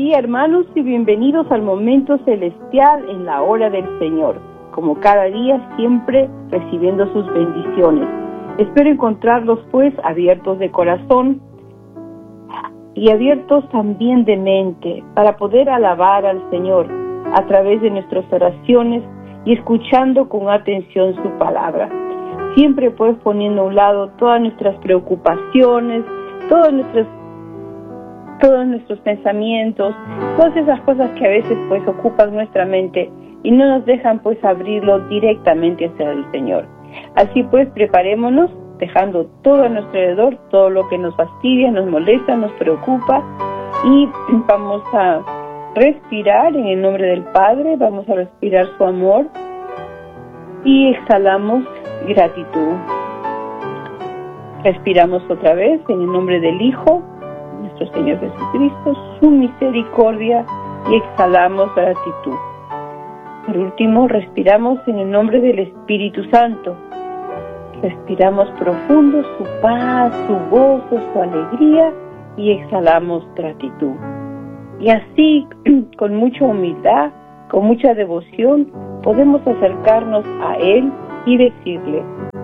día, hermanos, y bienvenidos al momento celestial en la hora del Señor. Como cada día, siempre recibiendo sus bendiciones. Espero encontrarlos, pues, abiertos de corazón y abiertos también de mente para poder alabar al Señor a través de nuestras oraciones y escuchando con atención su palabra. Siempre, pues, poniendo a un lado todas nuestras preocupaciones, todos nuestros pensamientos, todas esas cosas que a veces pues ocupan nuestra mente y no nos dejan pues abrirlo directamente hacia el Señor. Así pues, preparémonos, dejando todo a nuestro alrededor, todo lo que nos fastidia, nos molesta, nos preocupa, y vamos a respirar en el nombre del Padre, vamos a respirar su amor y exhalamos gratitud. Respiramos otra vez en el nombre del Hijo, nuestro Señor Jesucristo, su misericordia, y exhalamos gratitud. Por último, respiramos en el nombre del Espíritu Santo. Respiramos profundo su paz, su gozo, su alegría, y exhalamos gratitud. Y así, con mucha humildad, con mucha devoción, podemos acercarnos a Él y decirle: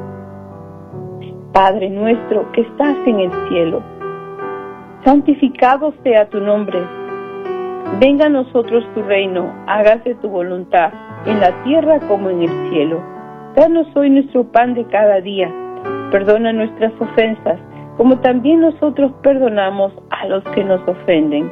Padre nuestro que estás en el cielo, santificado sea tu nombre. Venga a nosotros tu reino, hágase tu voluntad, en la tierra como en el cielo. Danos hoy nuestro pan de cada día. Perdona nuestras ofensas, como también nosotros perdonamos a los que nos ofenden.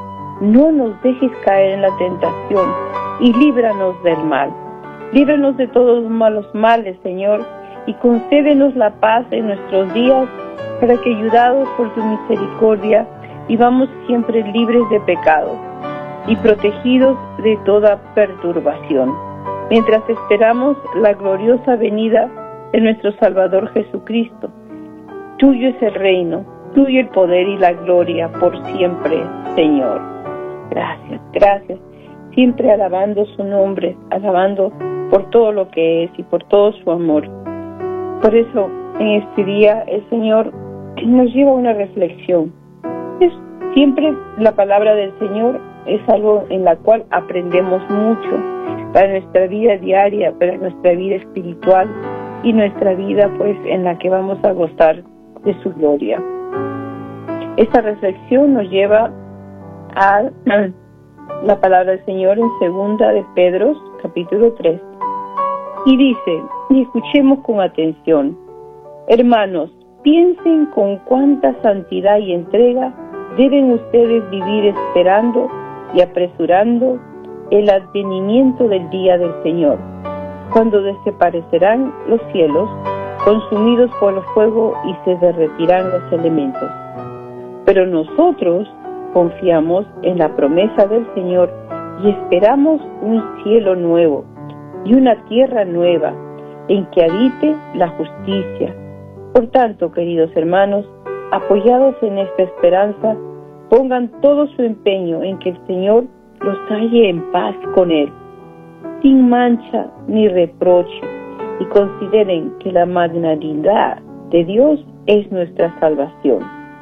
No nos dejes caer en la tentación, y líbranos del mal. Líbranos de todos los males, Señor, y concédenos la paz en nuestros días, para que, ayudados por tu misericordia, vivamos siempre libres de pecado y protegidos de toda perturbación, mientras esperamos la gloriosa venida de nuestro Salvador Jesucristo. Tuyo es el reino, tuyo el poder y la gloria por siempre, Señor. Gracias, gracias. Siempre alabando su nombre, alabando por todo lo que es y por todo su amor. Por eso, en este día, el Señor nos lleva a una reflexión. Siempre la palabra del Señor es algo en la cual aprendemos mucho para nuestra vida diaria, para nuestra vida espiritual y nuestra vida pues en la que vamos a gozar de su gloria. Esta reflexión nos lleva a la palabra del Señor en 2 de Pedro, capítulo 3. Y dice, y escuchemos con atención: Hermanos, piensen con cuánta santidad y entrega deben ustedes vivir esperando y apresurando el advenimiento del día del Señor, cuando desaparecerán los cielos, consumidos por el fuego, y se derretirán los elementos. Pero nosotros confiamos en la promesa del Señor y esperamos un cielo nuevo y una tierra nueva en que habite la justicia. Por tanto, queridos hermanos, apoyados en esta esperanza, pongan todo su empeño en que el Señor los halle en paz con Él, sin mancha ni reproche, y consideren que la magnanimidad de Dios es nuestra salvación.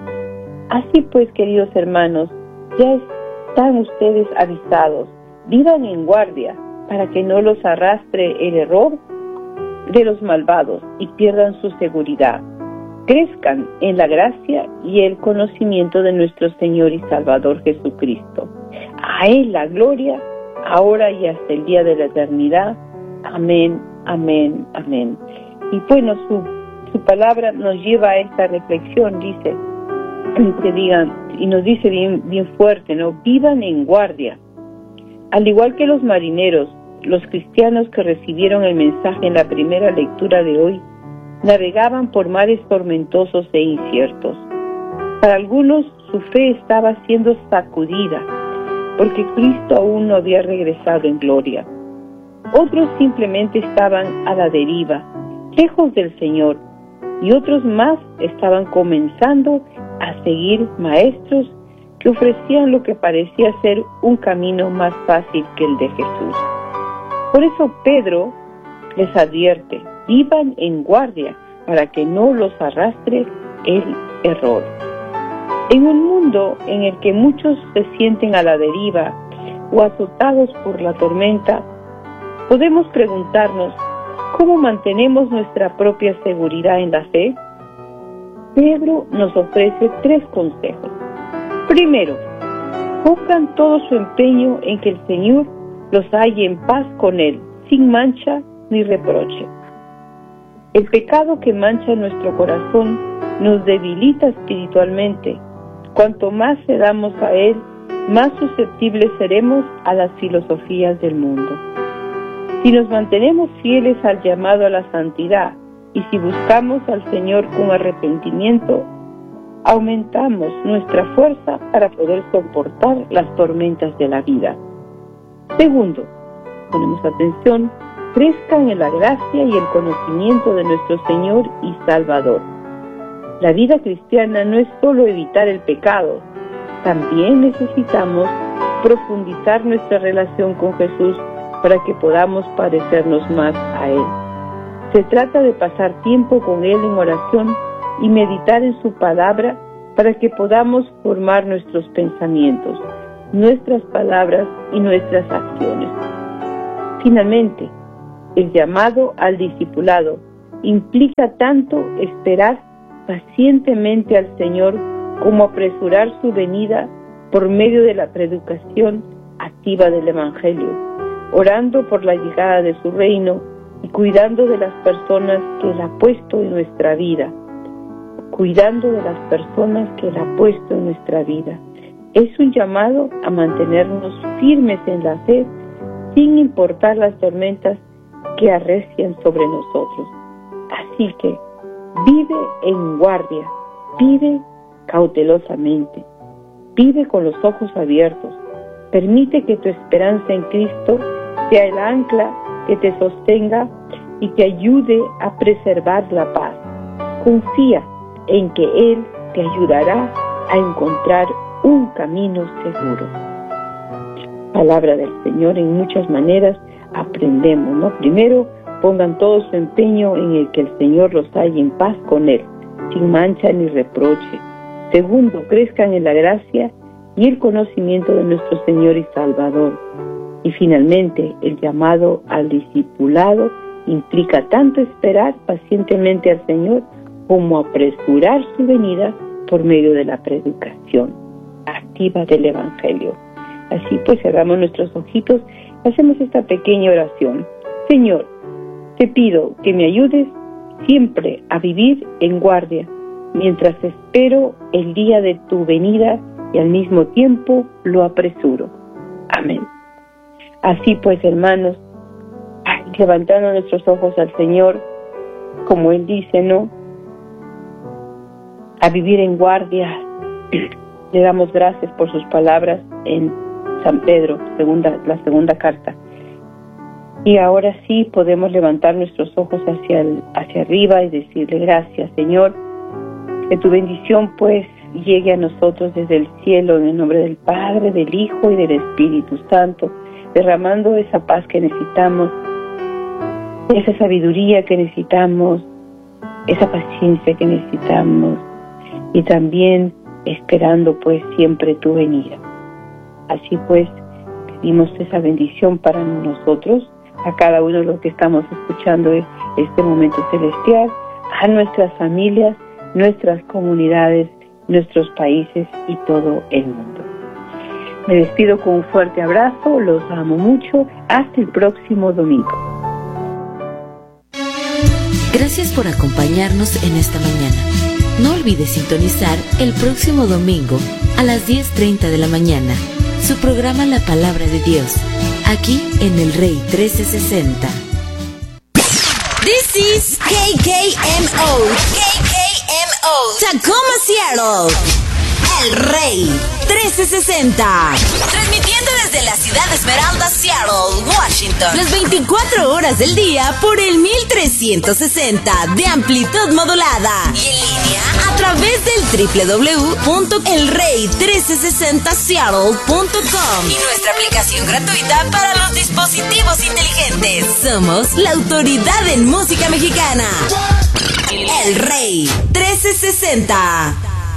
Así pues, queridos hermanos, ya están ustedes avisados. Vivan en guardia para que no los arrastre el error de los malvados y pierdan su seguridad. Crezcan en la gracia y el conocimiento de nuestro Señor y Salvador Jesucristo. A Él la gloria, ahora y hasta el día de la eternidad. Amén, amén, amén. Y bueno, su palabra nos lleva a esta reflexión, dice, que digan, y nos dice bien fuerte, ¿no? Vivan en guardia. Al igual que los marineros, los cristianos que recibieron el mensaje en la primera lectura de hoy, navegaban por mares tormentosos e inciertos. Para algunos, su fe estaba siendo sacudida, porque Cristo aún no había regresado en gloria. Otros simplemente estaban a la deriva, lejos del Señor, y otros más estaban comenzando a seguir maestros que ofrecían lo que parecía ser un camino más fácil que el de Jesús. Por eso Pedro les advierte: vivan en guardia para que no los arrastre el error. En un mundo en el que muchos se sienten a la deriva o azotados por la tormenta, podemos preguntarnos, ¿cómo mantenemos nuestra propia seguridad en la fe? Pedro nos ofrece 3 consejos. Primero, pongan todo su empeño en que el Señor los halle en paz con Él, sin mancha ni reproche. El pecado que mancha nuestro corazón nos debilita espiritualmente. Cuanto más cedamos a Él, más susceptibles seremos a las filosofías del mundo. Si nos mantenemos fieles al llamado a la santidad y si buscamos al Señor con arrepentimiento, aumentamos nuestra fuerza para poder soportar las tormentas de la vida. Segundo, ponemos atención, crezcan en la gracia y el conocimiento de nuestro Señor y Salvador. La vida cristiana no es solo evitar el pecado, también necesitamos profundizar nuestra relación con Jesús para que podamos parecernos más a Él. Se trata de pasar tiempo con Él en oración y meditar en su palabra para que podamos formar nuestros pensamientos, nuestras palabras y nuestras acciones. Finalmente, el llamado al discipulado implica tanto esperar pacientemente al Señor como apresurar su venida por medio de la predicación activa del Evangelio, orando por la llegada de su reino y cuidando de las personas que Él ha puesto en nuestra vida. Es un llamado a mantenernos firmes en la fe sin importar las tormentas que arrecian sobre nosotros. Así que vive en guardia, vive cautelosamente, vive con los ojos abiertos. Permite que tu esperanza en Cristo sea el ancla que te sostenga y te ayude a preservar la paz. Confía en que Él te ayudará a encontrar un camino seguro. Palabra del Señor, en muchas maneras aprendemos, ¿no? Primero, pongan todo su empeño en el que el Señor los halle en paz con Él, sin mancha ni reproche. Segundo, crezcan en la gracia y el conocimiento de nuestro Señor y Salvador. Y finalmente, el llamado al discipulado implica tanto esperar pacientemente al Señor como apresurar su venida por medio de la predicación activa del Evangelio. Así pues, cerramos nuestros ojitos y hacemos esta pequeña oración. Señor, te pido que me ayudes siempre a vivir en guardia, mientras espero el día de tu venida y al mismo tiempo lo apresuro. Amén. Así pues, hermanos, levantando nuestros ojos al Señor, como Él dice, ¿no? A vivir en guardia. Le damos gracias por sus palabras en San Pedro, la segunda carta. Y ahora sí podemos levantar nuestros ojos hacia arriba y decirle gracias, Señor. Que tu bendición pues llegue a nosotros desde el cielo, en el nombre del Padre, del Hijo y del Espíritu Santo, derramando esa paz que necesitamos, esa sabiduría que necesitamos, esa paciencia que necesitamos, y también esperando pues siempre tu venida. Así pues, pedimos esa bendición para nosotros, a cada uno de los que estamos escuchando este momento celestial, a nuestras familias, nuestras comunidades, nuestros países y todo el mundo. Me despido con un fuerte abrazo, los amo mucho, hasta el próximo domingo. Gracias por acompañarnos en esta mañana. No olvides sintonizar el próximo domingo a las 10:30 de la mañana, su programa La Palabra de Dios, aquí en El Rey 1360. This is KKMO, Tacoma, Seattle, El Rey 1360. Transmitiendo desde la ciudad de Esmeralda, Seattle, Washington. Las 24 horas del día por el 1360 de amplitud modulada. Y en línea a través del www.elrey1360seattle.com. Y nuestra aplicación gratuita para los dispositivos inteligentes. Somos la autoridad en música mexicana. El Rey 1360.